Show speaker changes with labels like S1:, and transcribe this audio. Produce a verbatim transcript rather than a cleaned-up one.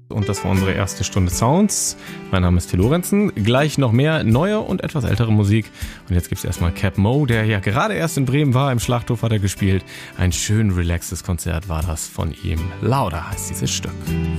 S1: Und das war unsere erste Stunde Sounds. Mein Name ist Till Lorenzen. Gleich noch mehr neue und etwas ältere Musik. Und jetzt gibt es erstmal Cap Mo, der ja gerade erst in Bremen war. Im Schlachthof hat er gespielt. Ein schön relaxes Konzert war das von ihm. Lauder heißt dieses Stück.